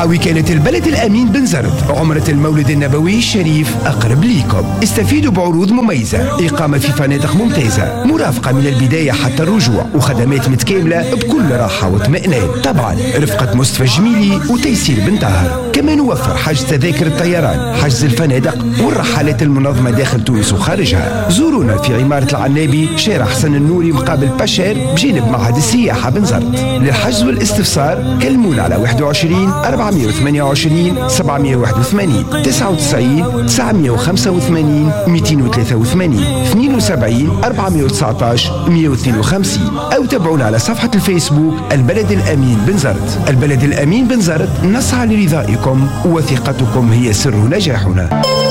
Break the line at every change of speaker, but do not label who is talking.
مع وكالة البلد الأمين بن زرد، عمرة المولد النبوي الشريف أقرب ليكم. استفيدوا بعروض مميزة، إقامة في فنادق ممتازة، مرافقة من البداية حتى الرجوع، وخدمات متكاملة بكل راحة واطمئنان، طبعا رفقة مصطفى جميلي وتيسير بن طاهر. كما نوفر حجز تذاكر الطيران، حجز الفنادق والرحلات المنظمة داخل تونس وخارجها. زورونا في عمارة العنابي، شارع حسن النوري مقابل باشير بجانب معهد السياحة بن زرد. للحجز والاستفسار كلمونا على 21 428 781 99 985 283 72 419 152 أو تابعونا على صفحة الفيسبوك البلد الأمين بن زرد. البلد الأمين بن زرد، نسعى لرضائكم وثقتكم هي سر نجاحنا.